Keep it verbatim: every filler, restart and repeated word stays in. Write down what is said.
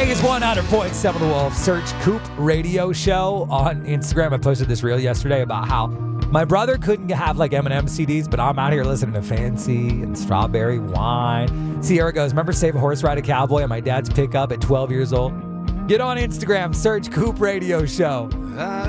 Vegas one hundred point seven The Wolf. Search Coop Radio Show on Instagram. I posted this reel yesterday about how my brother couldn't have like M and M C Ds, but I'm out here listening to Fancy and Strawberry Wine. Sierra goes, remember Save a Horse, Ride a Cowboy at my dad's pickup at twelve years old? Get on Instagram, search Coop Radio Show.